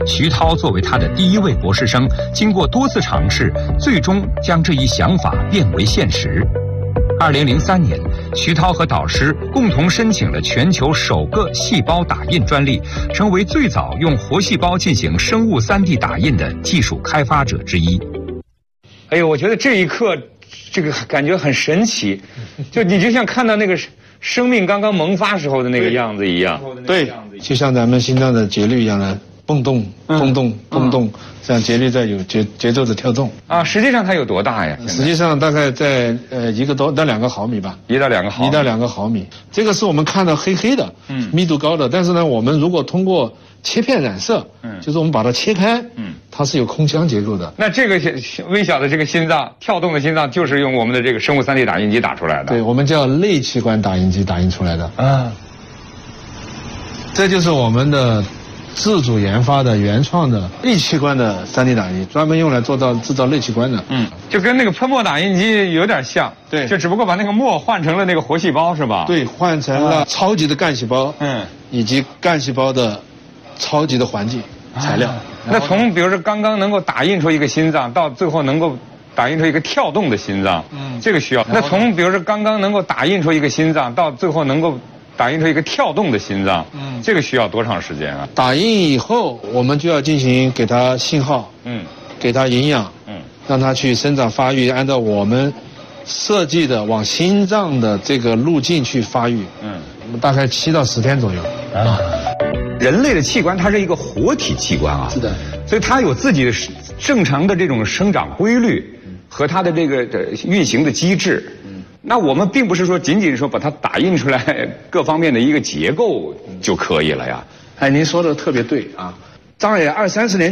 徐涛作为他的第一位博士生，经过多次尝试，最终将这一想法变为现实。2003年，徐涛和导师共同申请了全球首个细胞打印专利，成为最早用活细胞进行生物3D 打印的技术开发者之一。 哎呦，我觉得这一刻，这个感觉很神奇，你就像看到那个生命刚刚萌发时候的那个样子一样。 对，就像咱们心脏的节律一样的蹦动、蹦动、蹦动，这样节律在有节奏的跳动。 啊，实际上它有多大呀？ 实际上大概在1个多到2个毫米吧。 1到2个毫米。 1到2个毫米，这个是我们看到黑黑的，密度高的。但是呢，我们如果通过切片染色，就是我们把它切开，它是有空腔结构的。 那这个微小的这个心脏，跳动的心脏，就是用我们的这个生物3D 打印机打出来的。 对，我们叫类器官打印机打印出来的。啊，这就是我们的自主研发的原创的类器官的3D 打印，专门用来制造类器官的。 就跟那个喷墨打印机有点像。对，就只不过把那个墨换成了那个活细胞，是吧？ 对，换成了超级的干细胞。以及干细胞的超级的环境材料。 那从比如说刚刚能够打印出一个心脏，到最后能够打印出一个跳动的心脏，这个需要。那从比如说刚刚能够打印出一个心脏，到最后能够打印出一个跳动的心脏，这个需要多长时间啊？ 打印以后，我们就要进行给它信号，给它营养，让它去生长发育，按照我们设计的往心脏的这个路径去发育，我们大概7到10天左右。 人类的器官它是一个活体器官啊， 是的， 所以它有自己的正常的这种生长规律和它的这个运行的机制。那我们并不是说仅仅说把它打印出来各方面的一个结构就可以了呀。 哎，您说的特别对啊，张也20-30年